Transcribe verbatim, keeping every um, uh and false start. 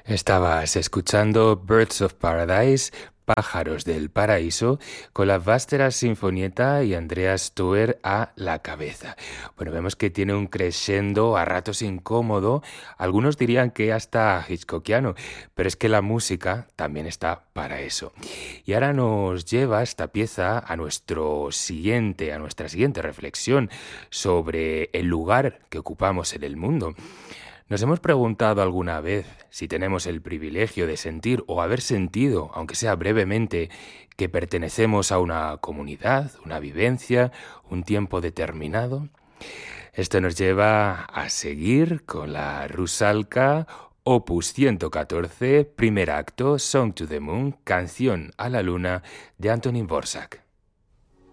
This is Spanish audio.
Estabas escuchando Birds of Paradise, Pájaros del Paraíso, con la Vástera Sinfonietta y Andreas Stuer a la cabeza. Bueno, vemos que tiene un crescendo a ratos incómodo, algunos dirían que hasta hitchcockiano, pero es que la música también está para eso. Y ahora nos lleva esta pieza a nuestro siguiente, a nuestra siguiente reflexión sobre el lugar que ocupamos en el mundo. ¿Nos hemos preguntado alguna vez si tenemos el privilegio de sentir o haber sentido, aunque sea brevemente, que pertenecemos a una comunidad, una vivencia, un tiempo determinado? Esto nos lleva a seguir con la Rusalka, opus ciento catorce, primer acto, Song to the Moon, canción a la luna de Antonín Dvořák.